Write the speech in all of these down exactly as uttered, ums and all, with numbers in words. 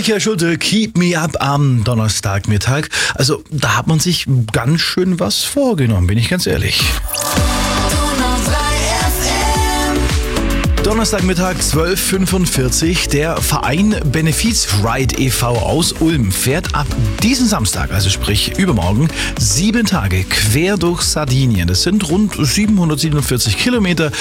Herr Schulte, Keep Me Up am Donnerstagmittag. Also da hat man sich ganz schön was vorgenommen, bin ich ganz ehrlich. Donnerstagmittag zwölf Uhr fünfundvierzig. Der Verein Benefiz Ride e V aus Ulm fährt ab diesen Samstag, also sprich übermorgen, sieben Tage quer durch Sardinien. Das sind rund siebenhundertsiebenundvierzig Kilometer,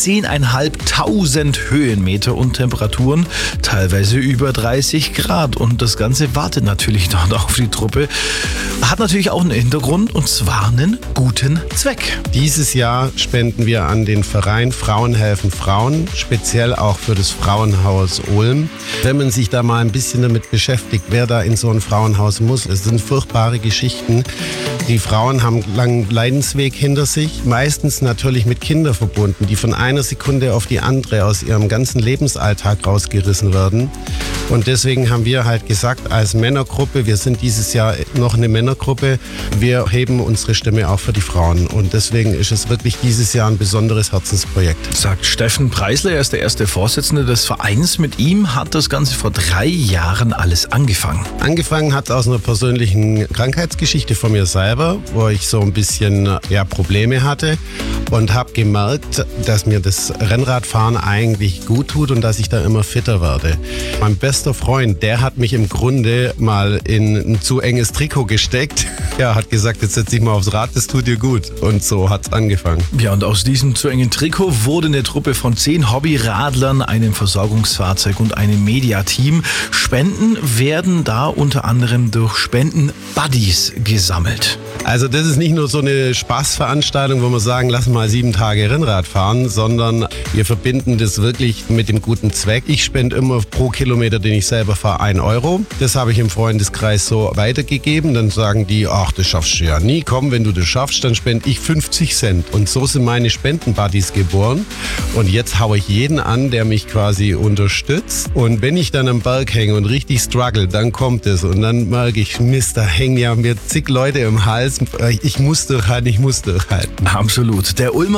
zehntausendfünfhundert Höhenmeter und Temperaturen teilweise über dreißig Grad. Und das Ganze wartet natürlich dort auf die Truppe. Hat natürlich auch einen Hintergrund, und zwar einen guten Zweck. Dieses Jahr spenden wir an den Verein Frauen helfen Frauen, speziell auch für das Frauenhaus Ulm. Wenn man sich da mal ein bisschen damit beschäftigt, wer da in so ein Frauenhaus muss, es sind furchtbare Geschichten. Die Frauen haben einen langen Leidensweg hinter sich, meistens natürlich mit Kindern verbunden, die von einer Sekunde auf die andere aus ihrem ganzen Lebensalltag rausgerissen werden. Und deswegen haben wir halt gesagt, als Männergruppe, wir sind dieses Jahr noch eine Männergruppe, wir heben unsere Stimme auch für die Frauen. Und deswegen ist es wirklich dieses Jahr ein besonderes Herzensprojekt. Sagt Steffen Preisler, er ist der erste Vorsitzende des Vereins. Mit ihm hat das Ganze vor drei Jahren alles angefangen. Angefangen hat es aus einer persönlichen Krankheitsgeschichte von mir selber, wo ich so ein bisschen ja, Probleme hatte und habe gemerkt, dass mir das Rennradfahren eigentlich gut tut und dass ich da immer fitter werde. Mein bester Freund, der hat mich im Grunde mal in ein zu enges Trikot gesteckt. Ja, hat gesagt, jetzt setz dich mal aufs Rad, das tut dir gut. Und so hat's angefangen. Ja, und aus diesem zu engen Trikot wurde eine Truppe von zehn Hobbyradlern, einem Versorgungsfahrzeug und einem Mediateam. Spenden werden da unter anderem durch Spenden-Buddies gesammelt. Also das ist nicht nur so eine Spaßveranstaltung, wo wir sagen, lass mal sieben Tage Rennrad fahren, sondern wir verbinden das wirklich mit dem guten Zweck. Ich spende immer pro Kilometer, den ich selber fahre, ein Euro. Das habe ich im Freundeskreis so weitergegeben. Dann sagen die, ach, das schaffst du ja nie. Komm, wenn du das schaffst, dann spende ich fünfzig Cent. Und so sind meine Spenden-Buddies geboren. Und jetzt haue ich jeden an, der mich quasi unterstützt. Und wenn ich dann am Berg hänge und richtig struggle, dann kommt es. Und dann merke ich, Mist, da hängen ja mir zig Leute im Hals. Ich muss durchhalten, ich muss durchhalten. Absolut. Der Ulmer